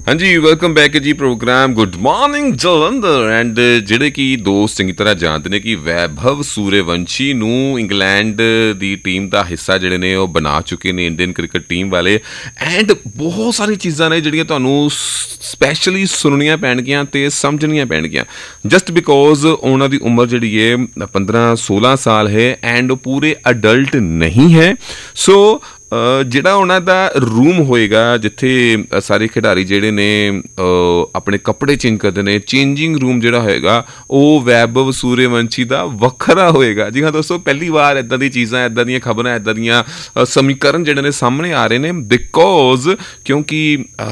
हाँ जी, welcome back ji programme good morning Jalandhar. And ਜਿਹੜੇ ਕਿ ਦੋਸਤ ਚੰਗੀ ਤਰ੍ਹਾਂ ਜਾਣਦੇ ਨੇ ਕਿ ਵੈਭਵ ਸੂਰਯਵੰਸ਼ੀ ਨੂੰ ਇੰਗਲੈਂਡ ਦੀ ਟੀਮ ਦਾ ਹਿੱਸਾ ਜਿਹੜੇ ਨੇ ਉਹ ਬਣਾ ਚੁੱਕੇ ਨੇ ਇੰਡੀਅਨ ਕ੍ਰਿਕਟ ਟੀਮ ਵਾਲੇ। ਐਂਡ ਬਹੁਤ ਸਾਰੀ ਚੀਜ਼ਾਂ ਨੇ ਜਿਹੜੀਆਂ ਤੁਹਾਨੂੰ ਸਪੈਸ਼ਲੀ ਸੁਣਨੀਆਂ ਪੈਣਗੀਆਂ ਅਤੇ ਸਮਝਣੀਆਂ ਪੈਣਗੀਆਂ ਜਸਟ ਬਿਕੋਜ਼ ਉਹਨਾਂ ਦੀ ਉਮਰ ਜਿਹੜੀ ਹੈ 15-16 ਸਾਲ ਹੈ ਐਂਡ ਉਹ ਪੂਰੇ ਅਡਲਟ ਨਹੀਂ ਹੈ। ਸੋ ਜਿਹੜਾ ਉਹਨਾਂ ਦਾ ਰੂਮ ਹੋਏਗਾ ਜਿੱਥੇ ਸਾਰੇ ਖਿਡਾਰੀ ਜਿਹੜੇ ਨੇ ਆਪਣੇ ਕੱਪੜੇ ਚੇਂਜ ਕਰਦੇ ਨੇ, ਚੇਂਜਿੰਗ ਰੂਮ ਜਿਹੜਾ ਹੋਏਗਾ ਉਹ ਵੈਭਵ ਸੂਰਯਵੰਸ਼ੀ ਦਾ ਵੱਖਰਾ ਹੋਏਗਾ। ਜੀ ਹਾਂ ਦੋਸਤੋ, ਪਹਿਲੀ ਵਾਰ ਇੱਦਾਂ ਦੀ ਚੀਜ਼ਾਂ, ਇੱਦਾਂ ਦੀਆਂ ਖਬਰਾਂ, ਇੱਦਾਂ ਦੀਆਂ ਸਮੀਕਰਨ ਜਿਹੜੇ ਨੇ ਸਾਹਮਣੇ ਆ ਰਹੇ ਨੇ ਬਿਕੋਜ਼ ਕਿਉਂਕਿ